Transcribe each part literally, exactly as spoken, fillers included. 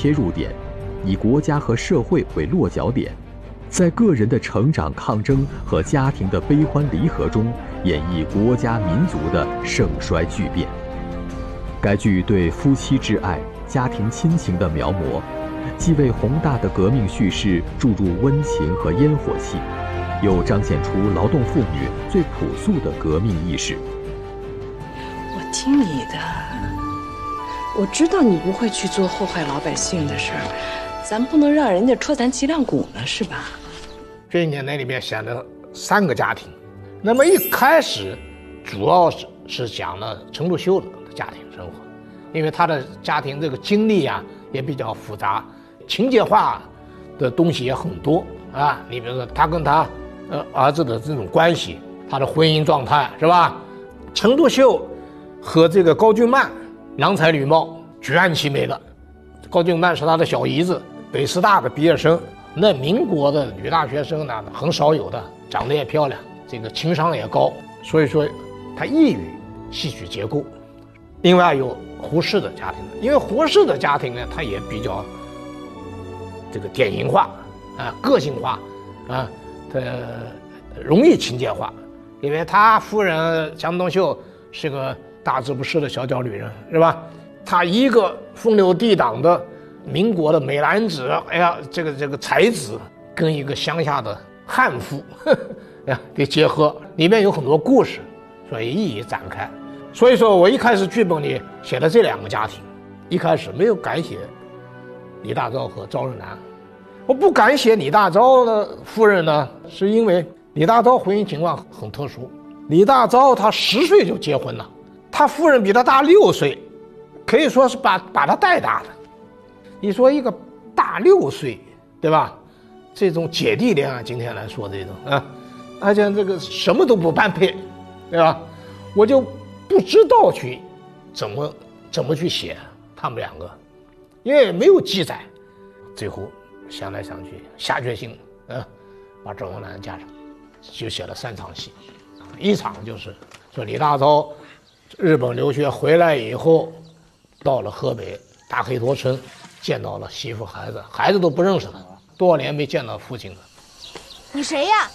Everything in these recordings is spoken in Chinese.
切入点，以国家和社会为落脚点，在个人的成长抗争和家庭的悲欢离合中，演绎国家民族的盛衰巨变。该剧对夫妻之爱、家庭亲情的描摹，既为宏大的革命叙事注入温情和烟火气，又彰显出劳动妇女最朴素的革命意识。 我听你的，我知道你不会去做祸害老百姓的事儿，咱不能让人家戳咱脊梁骨呢，是吧？ 这一年那里面写了三个家庭，那么一开始主要是是讲了陈独秀的家庭生活，因为他的家庭这个经历啊也比较复杂，情节化的东西也很多啊。你比如说他跟他呃儿子的这种关系，他的婚姻状态是吧？陈独秀和这个高俊曼郎才女貌，举案齐眉的。高俊曼是他的小姨子，北师大的毕业生。那民国的女大学生呢，很少有的，长得也漂亮，这个情商也高，所以说他易于戏曲结构。另外有胡适的家庭，因为胡适的家庭呢，他也比较这个典型化啊，个性化啊，他容易情节化，因为他夫人江冬秀是个大字不识的小脚女人，是吧？他一个风流倜傥的民国的美男子，哎呀，这个这个才子跟一个乡下的悍妇，呵呵呀，给结合，里面有很多故事，所以一一展开。所以说我一开始剧本里写了这两个家庭，一开始没有敢写李大钊和赵日南。我不敢写李大钊的夫人呢，是因为李大钊婚姻情况很特殊。李大钊他十岁就结婚了，他夫人比他大六岁，可以说是把把他带大的。你说一个大六岁，对吧？这种姐弟恋啊，今天来说这种啊，而且这个什么都不般配，对吧？我就不知道去怎么怎么去写他们两个，因为没有记载。最后想来想去，下决心，啊，把赵永兰加上，就写了三场戏。一场就是说李大钊日本留学回来以后，到了河北大黑头村。见到了媳妇孩子，孩子都不认识他，多少年没见到父亲了。 你谁呀？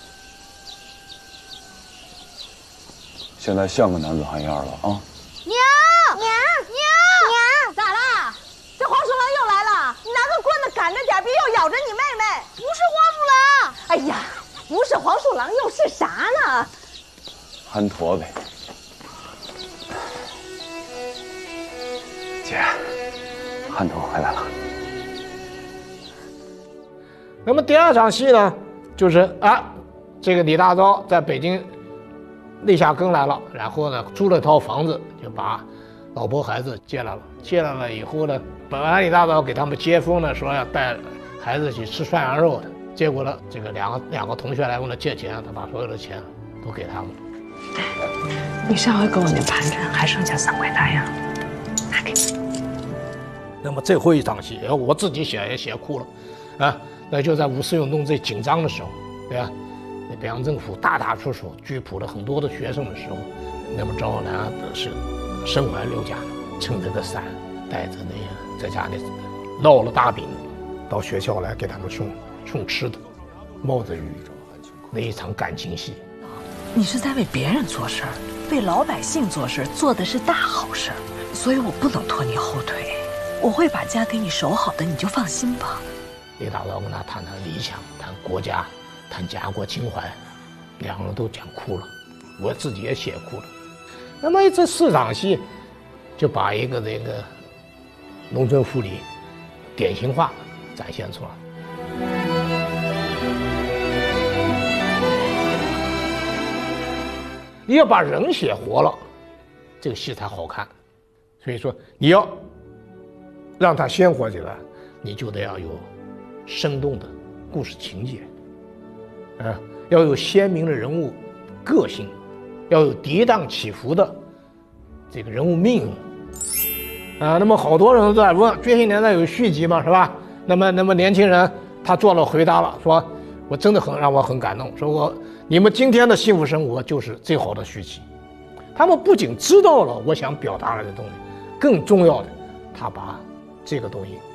现在像个男子汉样了啊！ 娘娘娘娘，咋啦？这黄鼠狼又来了！你拿个棍子赶着点，别又咬着你妹妹。不是黄鼠狼！哎呀，不是黄鼠狼又是啥呢？ 憨驼呗。姐。汉头回来了。 那么第二场戏呢，就是啊，这个李大钊在北京立下根来了，然后呢租了套房子，就把老婆孩子接来了。接来了以后呢，本来李大钊给他们接风呢，说要带孩子去吃涮羊肉的，结果呢，这个两个两个同学来问他借钱，他把所有的钱都给他们。 你上回给我那盘缠还剩下三块大洋，拿给你。 那么最后一场戏，我自己写也写哭了，啊，那就在五四运动最紧张的时候，对吧？那北洋政府大打出手，拘捕了很多的学生的时候，那么赵永兰是身怀六甲，撑着个伞，带着那个在家里烙了大饼，到学校来给他们送送吃的，冒着雨，那一场感情戏。 你是在为别人做事儿，为老百姓做事，做的是大好事，所以我不能拖你后腿。我会把家给你守好的，你就放心吧。 李大钊跟他谈谈理想，谈国家，谈家国情怀，两个人都讲哭了，我自己也写哭了。那么这四场戏，就把一个这个农村妇女典型化展现出来。你要把人写活了，这个戏才好看。所以说，你要让它鲜活起来，你就得要有生动的故事情节，啊，要有鲜明的人物个性，要有跌宕起伏的这个人物命运，啊，那么好多人都在问《觉醒年代》有续集吗？是吧？那么，那么年轻人他做了回答了，说我真的很让我很感动，说我你们今天的幸福生活就是最好的续集。他们不仅知道了我想表达的东西，更重要的，他把这个东西